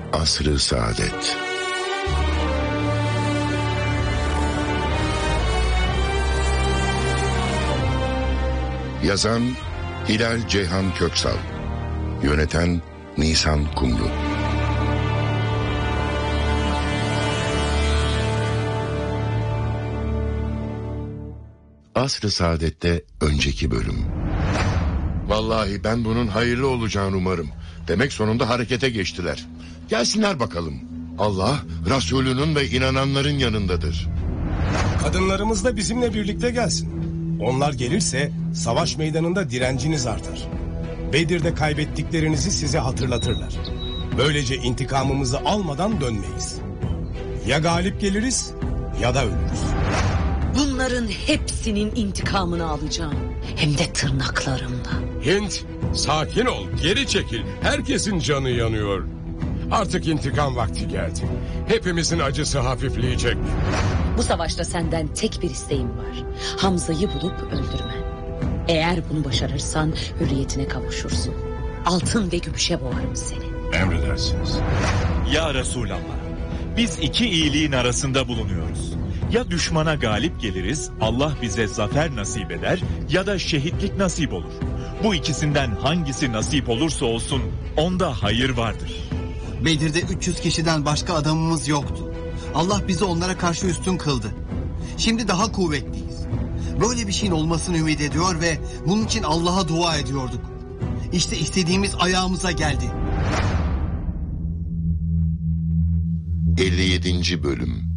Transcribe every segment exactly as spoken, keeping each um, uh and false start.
Asr-ı Saadet. Yazan Hilal Ceyhan Köksal, yöneten Nisan Kumru. Asr-ı Saadet'te önceki bölüm. Vallahi ben bunun hayırlı olacağını umarım. Demek sonunda harekete geçtiler. Gelsinler bakalım. Allah, Resulünün ve inananların yanındadır. Kadınlarımız da bizimle birlikte gelsin. Onlar gelirse savaş meydanında direnciniz artar. Bedir'de kaybettiklerinizi size hatırlatırlar. Böylece intikamımızı almadan dönmeyiz. Ya galip geliriz ya da ölürüz. Bunların hepsinin intikamını alacağım. Hem de tırnaklarımda. Hint, sakin ol, geri çekil. Herkesin canı yanıyor. Artık intikam vakti geldi. Hepimizin acısı hafifleyecek. Bu savaşta senden tek bir isteğim var. Hamza'yı bulup öldürmen. Eğer bunu başarırsan hürriyetine kavuşursun. Altın ve gümüşe boğarım seni. Emredersiniz. Ya Resulallah, biz iki iyiliğin arasında bulunuyoruz. Ya düşmana galip geliriz, Allah bize zafer nasip eder, ya da şehitlik nasip olur. Bu ikisinden hangisi nasip olursa olsun onda hayır vardır. Bedir'de üç yüz kişiden başka adamımız yoktu. Allah bizi onlara karşı üstün kıldı. Şimdi daha kuvvetliyiz. Böyle bir şeyin olmasını ümit ediyor ve bunun için Allah'a dua ediyorduk. İşte istediğimiz ayağımıza geldi. elli yedinci bölüm.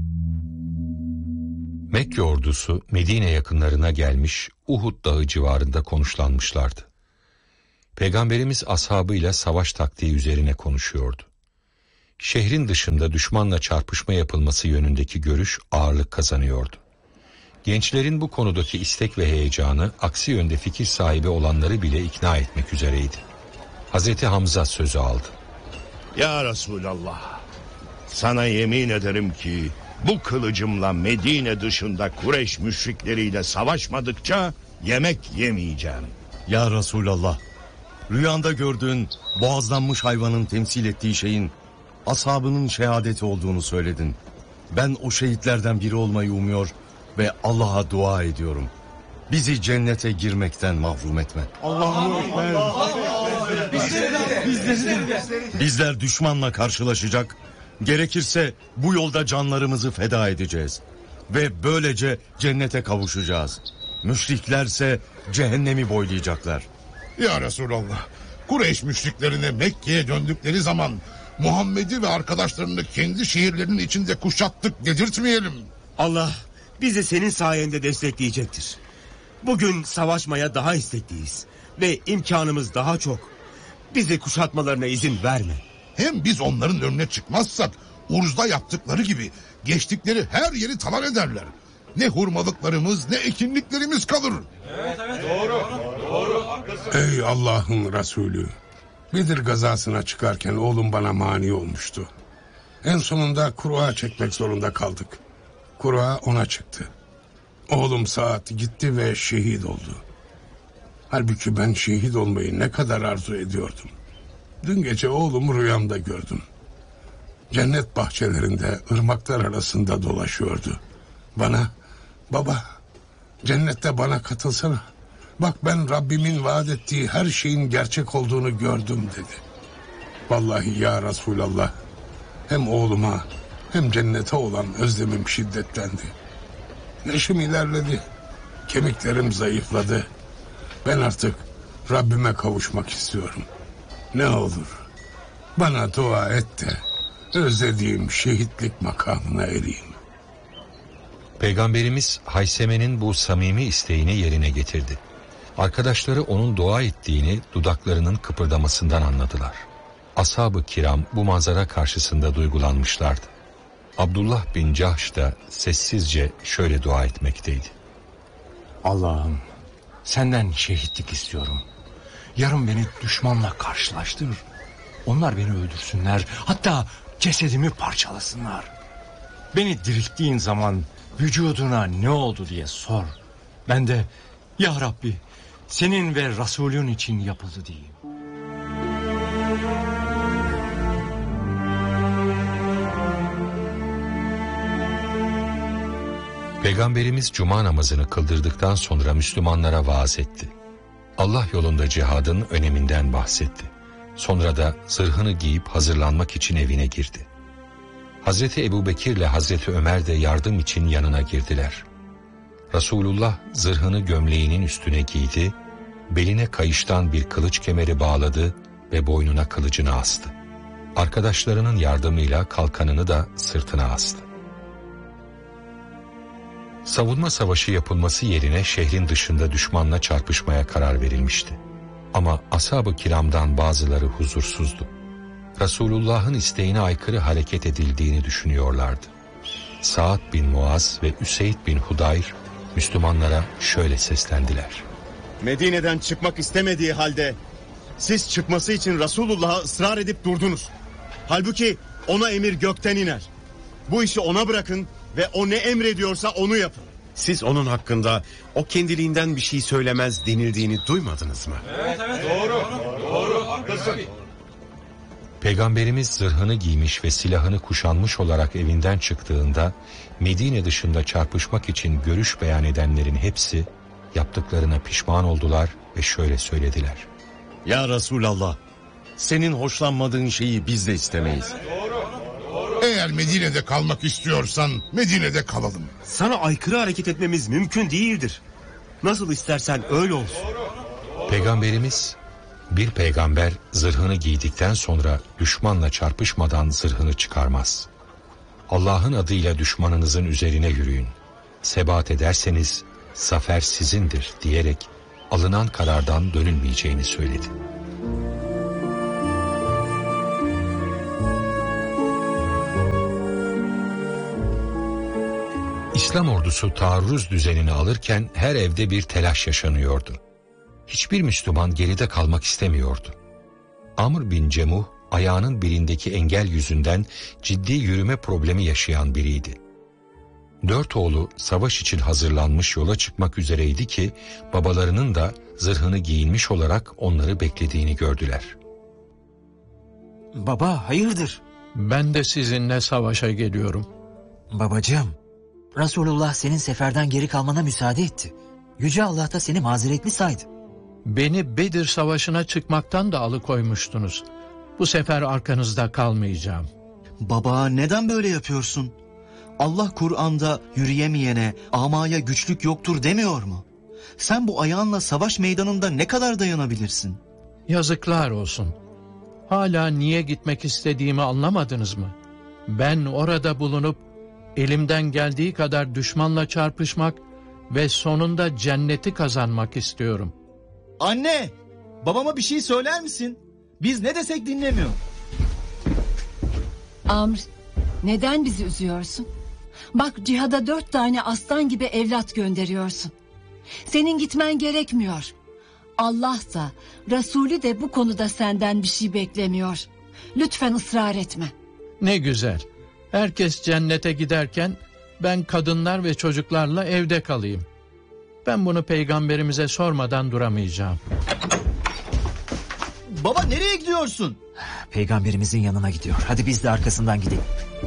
Mekke ordusu Medine yakınlarına gelmiş, Uhud dağı civarında konuşlanmışlardı. Peygamberimiz ashabıyla savaş taktiği üzerine konuşuyordu. Şehrin dışında düşmanla çarpışma yapılması yönündeki görüş ağırlık kazanıyordu. Gençlerin bu konudaki istek ve heyecanı aksi yönde fikir sahibi olanları bile ikna etmek üzereydi. Hazreti Hamza sözü aldı. Ya Resulallah, sana yemin ederim ki bu kılıcımla Medine dışında Kureyş müşrikleriyle savaşmadıkça yemek yemeyeceğim. Ya Resulallah, rüyanda gördüğün boğazlanmış hayvanın temsil ettiği şeyin ashabının şehadeti olduğunu söyledin. Ben o şehitlerden biri olmayı umuyor ve Allah'a dua ediyorum. Bizi cennete girmekten mahrum etme. Allahu Ekber. Bizler düşmanla karşılaşacak, gerekirse bu yolda canlarımızı feda edeceğiz. Ve böylece cennete kavuşacağız. Müşriklerse cehennemi boylayacaklar. Ya Resulallah, Kureyş müşriklerine Mekke'ye döndükleri zaman Muhammed'i ve arkadaşlarını kendi şehirlerinin içinde kuşattık dedirtmeyelim. Allah bizi senin sayende destekleyecektir. Bugün savaşmaya daha istekliyiz ve imkanımız daha çok. Bizi kuşatmalarına izin verme. Hem biz onların önüne çıkmazsak Urz'da yaptıkları gibi geçtikleri her yeri talan ederler. Ne hurmalıklarımız ne ekinliklerimiz kalır. Evet, evet. Doğru. Doğru. Ey Allah'ın Resulü, Bedir gazasına çıkarken oğlum bana mani olmuştu. En sonunda Kuruğa çekmek zorunda kaldık. Kuruğa ona çıktı. Oğlum Saad gitti ve şehit oldu. Halbuki ben şehit olmayı ne kadar arzu ediyordum. Dün gece oğlumu rüyamda gördüm. Cennet bahçelerinde ırmaklar arasında dolaşıyordu. Bana, baba, cennette bana katılsana. Bak ben Rabbimin vaat ettiği her şeyin gerçek olduğunu gördüm dedi. Vallahi ya Resulallah, hem oğluma hem cennete olan özlemim şiddetlendi. Neşim ilerledi, kemiklerim zayıfladı. Ben artık Rabbime kavuşmak istiyorum. Ne olur bana dua et de özlediğim şehitlik makamına ereyim. Peygamberimiz Hayseme'nin bu samimi isteğini yerine getirdi. Arkadaşları onun dua ettiğini dudaklarının kıpırdamasından anladılar. Ashab-ı kiram bu manzara karşısında duygulanmışlardı. Abdullah bin Cahş da sessizce şöyle dua etmekteydi. Allah'ım, senden şehitlik istiyorum. Yarın beni düşmanla karşılaştır. Onlar beni öldürsünler, hatta cesedimi parçalasınlar. Beni dirilttiğin zaman vücuduna ne oldu diye sor. Ben de ya Rabbi senin ve Resulün için yapıldı diyeyim. Peygamberimiz cuma namazını kıldırdıktan sonra Müslümanlara vaaz etti. Allah yolunda cihadın öneminden bahsetti. Sonra da zırhını giyip hazırlanmak için evine girdi. Hazreti Ebubekir ile Hazreti Ömer de yardım için yanına girdiler. Resulullah zırhını gömleğinin üstüne giydi, beline kayıştan bir kılıç kemeri bağladı ve boynuna kılıcını astı. Arkadaşlarının yardımıyla kalkanını da sırtına astı. Savunma savaşı yapılması yerine şehrin dışında düşmanla çarpışmaya karar verilmişti. Ama ashab-ı kiramdan bazıları huzursuzdu. Resulullah'ın isteğine aykırı hareket edildiğini düşünüyorlardı. Sa'd bin Muaz ve Üseyd bin Hudayr Müslümanlara şöyle seslendiler. Medine'den çıkmak istemediği halde siz çıkması için Resulullah'a ısrar edip durdunuz. Halbuki ona emir gökten iner. Bu işi ona bırakın ve o ne emrediyorsa onu yapın. Siz onun hakkında o kendiliğinden bir şey söylemez denildiğini duymadınız mı? Evet, evet. Doğru, doğru, doğru. Haklısın. Peygamberimiz zırhını giymiş ve silahını kuşanmış olarak evinden çıktığında Medine dışında çarpışmak için görüş beyan edenlerin hepsi yaptıklarına pişman oldular ve şöyle söylediler. Ya Resulallah, senin hoşlanmadığın şeyi biz de istemeyiz. Eğer Medine'de kalmak istiyorsan Medine'de kalalım. Sana aykırı hareket etmemiz mümkün değildir. Nasıl istersen öyle olsun. Peygamberimiz, bir peygamber zırhını giydikten sonra düşmanla çarpışmadan zırhını çıkarmaz. Allah'ın adıyla düşmanınızın üzerine yürüyün. Sebat ederseniz zafer sizindir diyerek alınan karardan dönülmeyeceğini söyledi. İslam ordusu taarruz düzenini alırken her evde bir telaş yaşanıyordu. Hiçbir Müslüman geride kalmak istemiyordu. Amr bin Cemuh ayağının birindeki engel yüzünden ciddi yürüme problemi yaşayan biriydi. Dört oğlu savaş için hazırlanmış yola çıkmak üzereydi ki babalarının da zırhını giyinmiş olarak onları beklediğini gördüler. Baba hayırdır? Ben de sizinle savaşa geliyorum. Babacığım, Resulullah senin seferden geri kalmana müsaade etti. Yüce Allah da seni mazeretli saydı. Beni Bedir Savaşı'na çıkmaktan da alıkoymuştunuz. Bu sefer arkanızda kalmayacağım. Baba neden böyle yapıyorsun? Allah Kur'an'da yürüyemeyene, amaya güçlük yoktur demiyor mu? Sen bu ayağınla savaş meydanında ne kadar dayanabilirsin? Yazıklar olsun. Hala niye gitmek istediğimi anlamadınız mı? Ben orada bulunup elimden geldiği kadar düşmanla çarpışmak ve sonunda cenneti kazanmak istiyorum. Anne, babama bir şey söyler misin? Biz ne desek dinlemiyor. Amr, neden bizi üzüyorsun? Bak cihada dört tane aslan gibi evlat gönderiyorsun. Senin gitmen gerekmiyor. Allah da, Resulü de bu konuda senden bir şey beklemiyor. Lütfen ısrar etme. Ne güzel. Herkes cennete giderken ben kadınlar ve çocuklarla evde kalayım. Ben bunu peygamberimize sormadan duramayacağım. Baba nereye gidiyorsun? Peygamberimizin yanına gidiyor. Hadi biz de arkasından gidelim.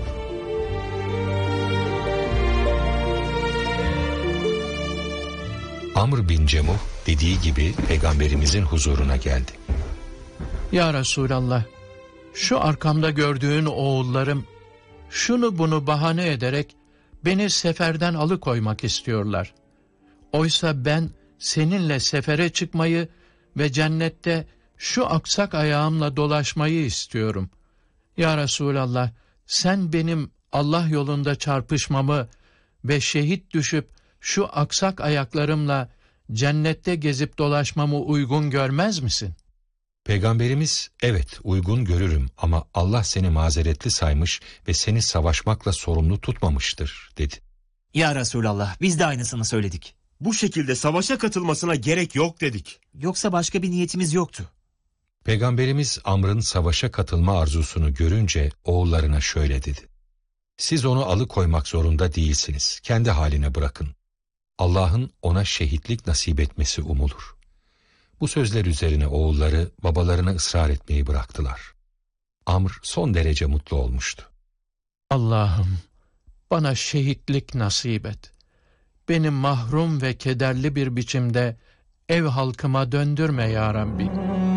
Amr bin Cemuh dediği gibi peygamberimizin huzuruna geldi. Ya Resulallah, şu arkamda gördüğün oğullarım şunu bunu bahane ederek beni seferden alıkoymak istiyorlar. Oysa ben seninle sefere çıkmayı ve cennette şu aksak ayağımla dolaşmayı istiyorum. Ya Resulallah, sen benim Allah yolunda çarpışmamı ve şehit düşüp şu aksak ayaklarımla cennette gezip dolaşmamı uygun görmez misin? Peygamberimiz, evet uygun görürüm ama Allah seni mazeretli saymış ve seni savaşmakla sorumlu tutmamıştır dedi. Ya Resulallah, biz de aynısını söyledik. Bu şekilde savaşa katılmasına gerek yok dedik. Yoksa başka bir niyetimiz yoktu. Peygamberimiz Amr'ın savaşa katılma arzusunu görünce oğullarına şöyle dedi. Siz onu alıkoymak zorunda değilsiniz. Kendi haline bırakın. Allah'ın ona şehitlik nasip etmesi umulur. Bu sözler üzerine oğulları babalarına ısrar etmeyi bıraktılar. Amr son derece mutlu olmuştu. Allah'ım, bana şehitlik nasip et. beni mahrum ve kederli bir biçimde ev halkıma döndürme ya Rabbi.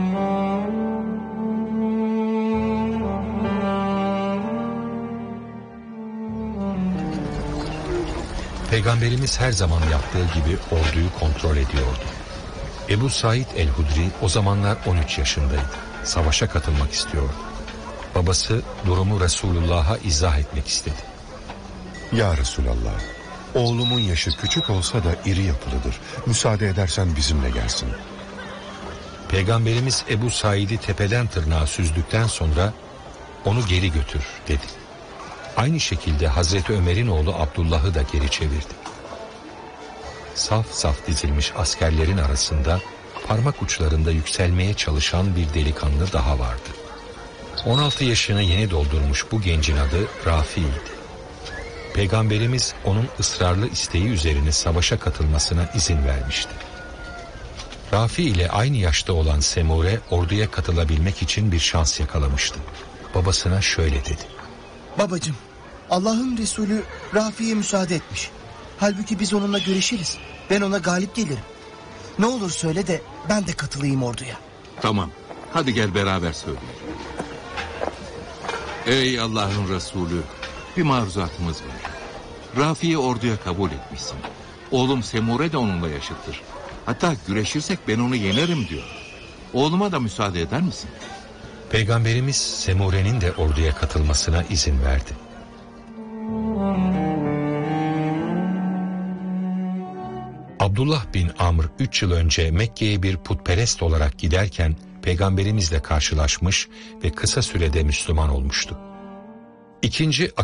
Peygamberimiz her zaman yaptığı gibi orduyu kontrol ediyordu. Ebu Said el-Hudri o zamanlar on üç yaşındaydı. Savaşa katılmak istiyordu. Babası durumu Resulullah'a izah etmek istedi. Ya Resulallah, oğlumun yaşı küçük olsa da iri yapılıdır. Müsaade edersen bizimle gelsin. Peygamberimiz Ebu Said'i tepeden tırnağa süzdükten sonra onu geri götür dedi. Aynı şekilde Hazreti Ömer'in oğlu Abdullah'ı da geri çevirdi. Saf saf dizilmiş askerlerin arasında parmak uçlarında yükselmeye çalışan bir delikanlı daha vardı. on altı yaşını yeni doldurmuş bu gencin adı Rafi'ydi. Peygamberimiz onun ısrarlı isteği üzerine savaşa katılmasına izin vermişti. Rafi ile aynı yaşta olan Semure orduya katılabilmek için bir şans yakalamıştı. Babasına şöyle dedi. Babacığım, Allah'ın Resulü Rafi'ye müsaade etmiş. Halbuki biz onunla görüşiriz. Ben ona galip gelirim. Ne olur söyle de ben de katılayım orduya. Tamam. Hadi gel beraber söyleyelim. Ey Allah'ın Resulü, bir maruzatımız var. Rafi'yi orduya kabul etmişsin. Oğlum Semure de onunla yaşıttır. Hatta güreşirsek ben onu yenerim diyor. Oğluma da müsaade eder misin? Peygamberimiz Semure'nin de orduya katılmasına izin verdi. Abdullah bin Amr üç yıl önce Mekke'ye bir putperest olarak giderken Peygamberimizle karşılaşmış ve kısa sürede Müslüman olmuştu. İkinci